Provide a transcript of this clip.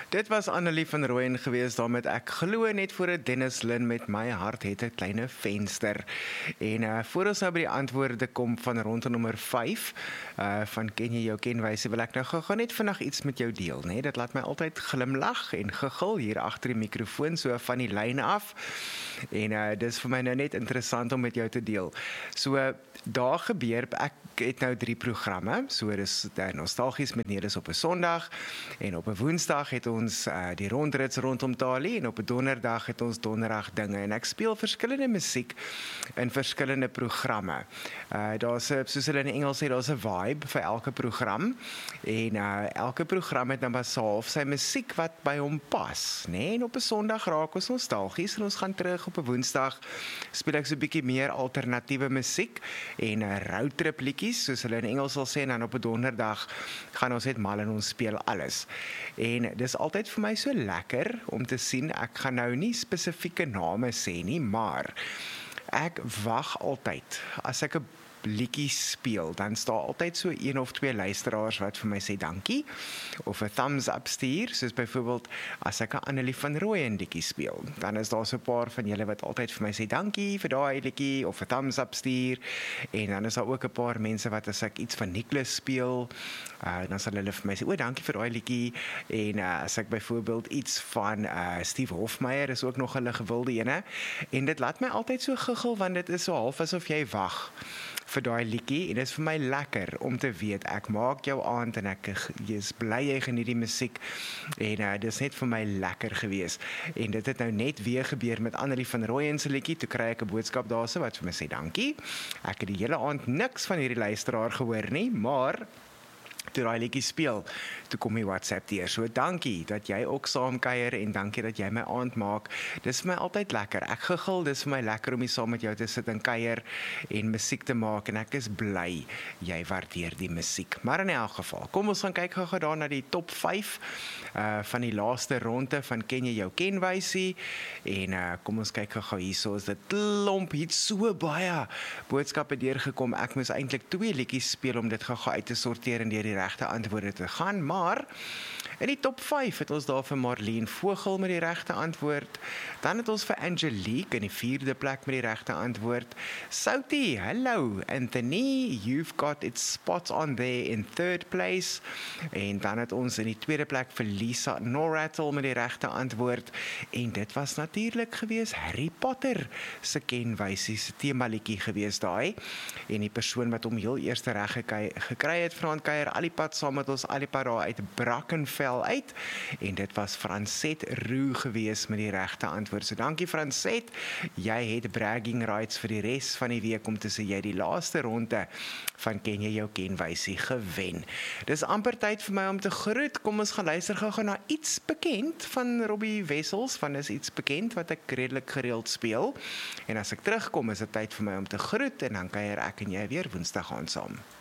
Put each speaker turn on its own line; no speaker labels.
Dit was Annelie van Rooyen gewees daar met ek glo net voor 'n Dennis Lin met my hart het 'n kleine venster. En voor ons nou by die antwoorde kom van ronde nommer 5 van ken jy jou kenwyse, wil ek nou gou net vinnig iets met jou deel, né? Dit laat my altyd glimlag en gegil hier agter die mikrofoon so van die lyn af. En dis vir my nou net interessant om met jou te deel. So daar gebeur, ek het nou 3 programme, so dis nostalgies met Nedes op 'n Sondag, en op 'n Woensdag het ons die rondrits rondom Talie, en op 'n Donderdag het ons Donderdag dinge, en ek speel verskillende musiek in verskillende programme. Daar's soos hulle in Engels sê, daar's 'n vibe vir elke program, en elke program het dan basaal sy musiek wat by hom pas, né? En op 'n Sondag raak ons nostalgies, en ons gaan terug op 'n Woensdag, speel ek so 'n bietjie meer alternatiewe musiek, en roadtrip liedjies, soos hulle in Engels sal sê, en dan op 'n Donderdag gaan ons net mal en ons speel alles. En dis altyd vir my so lekker om te sien, ek gaan nou nie spesifieke name sê nie, maar ek wag altyd, as ek 'n liedjie speel, dan staan altyd so 1 of 2 luisteraars wat vir my sê dankie, of 'n thumbs up stuur, soos byvoorbeeld, as ek 'n Annelie van Rooyen liedjie speel, dan is daar so 'n paar van julle wat altyd vir my sê dankie vir daai liedjie, of 'n thumbs up stuur, en dan is daar ook 'n paar mense wat as ek iets van Nicholas speel, dan sal hulle vir my sê, o, dankie vir daai liedjie, en as ek byvoorbeeld iets van Steve Hofmeyer, is ook nog 'n gewilde ene, en dit laat my altyd so giggel, want dit is so half asof jy wag vir daai liedjie, en dit is vir my lekker om te weet, ek maak jou aand, en ek is bly jy geniet die musiek, en dit is net vir my lekker gewees, en dit het nou net weer gebeur met Annelie van Rooyen se liedjie, toe kry ek 'n boodskap daarso, wat vir my sê dankie, ek het die hele aand niks van hierdie luisteraar gehoor nie, maar toe daai liedjie speel, toe kom die WhatsApp deur. So dankie dat jy ook saamkuier, en dankie dat jy my aand maak. Dis vir my altyd lekker. Ek giggel, dis vir my lekker om hier saam met jou te sit en kuier en musiek te maak, en ek is bly jy waardeer die musiek. Maar in elk geval, kom ons gaan kyk gou daar na die top 5 van die laaste ronde van ken jy jou kenwysie, en kom ons kyk gou hierso, is dit klomp, het so baie boodskappe deurgekom. Ek moes eintlik 2 liedjies speel om dit gou uit te sorteer en deur die regte antwoorde te gaan, maar in die top 5 het ons daar vir Marlene Vogel met die regte antwoord, dan het ons vir Angelique in die 4de plek met die regte antwoord, Sauti, hello, Anthony, you've got it spot on there in 3rd place, en dan het ons in die 2de plek vir Lisa Norrattle met die regte antwoord, en dit was natuurlik gewees Harry Potter se kenwysie se temaliedjie gewees daai, en die persoon wat hom heel eerste reg gekry het, Frans Kuijer, al die pad saam met ons, al die pad daar uit Brackenfell uit, en dit was Franset Roux gewees met die regte antwoord. So dankie Franset, jy het bragging rights vir die res van die week om te sê jy die laaste ronde van ken jy jou kenwysie gewen. Dis amper tyd vir my om te groet. Kom ons gaan luister gou na iets bekend van Robbie Wessels, van is iets bekend wat ek redelik gereeld speel, en as ek terugkom is dit tyd vir my om te groet, en dan kuier ek en jy weer Woensdag aan saam.